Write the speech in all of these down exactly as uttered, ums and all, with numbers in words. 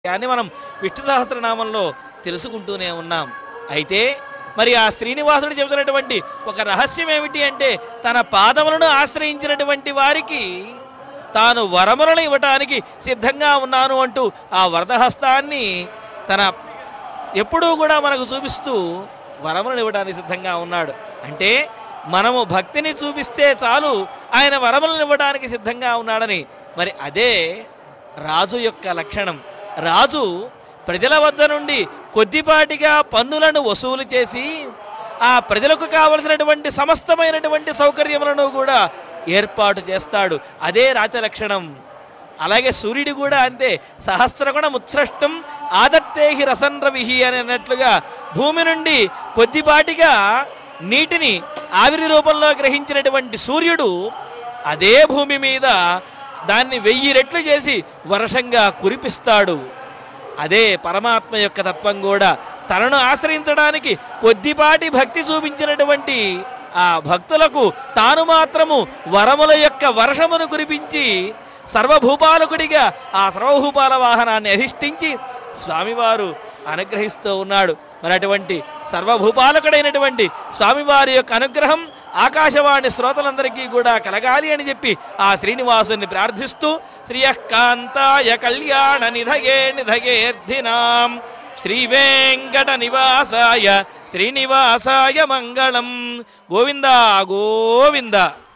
అని మనం విష్ణు సహస్రనామంలో తెలుసుకుంటూనే ఉన్నాం. అయితే మరి ఆ శ్రీనివాసుడు చెబుతున్నటువంటి ఒక రహస్యం ఏమిటి అంటే, తన పాదములను ఆశ్రయించినటువంటి వారికి తాను వరములను ఇవ్వటానికి సిద్ధంగా ఉన్నాను అంటూ ఆ వరదహస్తాన్ని తన ఎప్పుడూ కూడా మనకు చూపిస్తూ వరములను ఇవ్వడానికి సిద్ధంగా ఉన్నాడు. అంటే మనము భక్తిని చూపిస్తే చాలు ఆయన వరములను ఇవ్వడానికి సిద్ధంగా ఉన్నాడని. మరి అదే రాజు యొక్క లక్షణం. రాజు ప్రజల వద్ద నుండి కొద్దిపాటిగా పన్నులను వసూలు చేసి ఆ ప్రజలకు కావలసినటువంటి సమస్తమైనటువంటి సౌకర్యములను కూడా ఏర్పాటు చేస్తాడు. అదే రాజలక్షణం. అలాగే సూర్యుడు కూడా అంతే. సహస్రగుణ ముత్సృష్టం ఆదత్తేహి రసన్రవిహి అని అన్నట్లుగా భూమి నుండి కొద్దిపాటిగా నీటిని ఆవిరి రూపంలో గ్రహించినటువంటి సూర్యుడు అదే భూమి మీద దాన్ని వెయ్యి రెట్లు చేసి వర్షంగా కురిపిస్తాడు. అదే పరమాత్మ యొక్క తత్వం కూడా. తనను ఆశ్రయించడానికి కొద్దిపాటి భక్తి చూపించినటువంటి ఆ భక్తులకు తాను మాత్రము వరముల యొక్క వర్షమును కురిపించి సర్వభూపాలకుడిగా ఆ సర్వభూపాల వాహనాన్ని అధిష్ఠించి స్వామివారు అనుగ్రహిస్తూ ఉన్నాడు. మరి అటువంటి సర్వభూపాలకుడైనటువంటి స్వామివారి యొక్క అనుగ్రహం ఆకాశవాణి శ్రోతలందరికీ కూడా కలగాలి అని చెప్పి ఆ శ్రీనివాసుని ప్రార్థిస్తూ శ్రియకాంతాయ కళ్యాణ నిధయే నిధయేర్థినాం శ్రీ వెంకట నివాసాయ శ్రీనివాసాయ మంగళం. గోవింద గోవింద.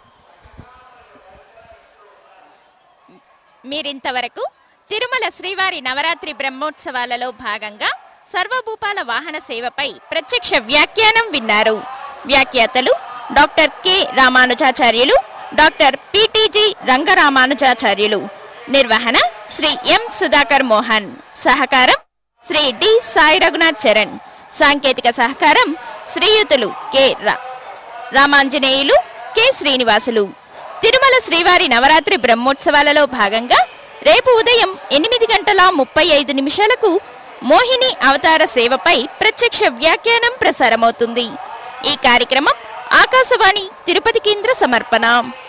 మీరింతవరకు తిరుమల శ్రీవారి నవరాత్రి బ్రహ్మోత్సవాలలో భాగంగా సర్వభూపాల వాహన సేవపై ప్రత్యక్ష వ్యాఖ్యానం విన్నారు. వ్యాఖ్యాతలు డాక్టర్ కె రామానుజాచార్యులు, డాక్టర్ పిటిజి రంగరామానుజాచార్యులు. నిర్వహణ శ్రీ ఎం సుధాకర్ మోహన్. సహకారం శ్రీ డి సాయి రఘునాథ్ చరణ్. సాంకేతిక సహకారం శ్రీయుతులు కె రామాంజనేయులు, కె శ్రీనివాసులు. తిరుమల శ్రీవారి నవరాత్రి బ్రహ్మోత్సవాలలో భాగంగా రేపు ఉదయం ఎనిమిది గంటల ముప్పై ఐదు నిమిషాలకు మోహిని అవతార సేవపై ప్రత్యక్ష వ్యాఖ్యానం ప్రసారమవుతుంది. ఈ కార్యక్రమం ఆకాశవాణి తిరుపతి కేంద్ర సమర్పణ.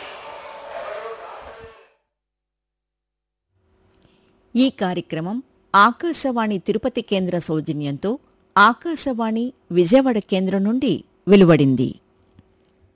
ఈ కార్యక్రమం ఆకాశవాణి తిరుపతి కేంద్ర సౌజన్యంతో ఆకాశవాణి విజయవాడ కేంద్రం నుండి వెలువడింది.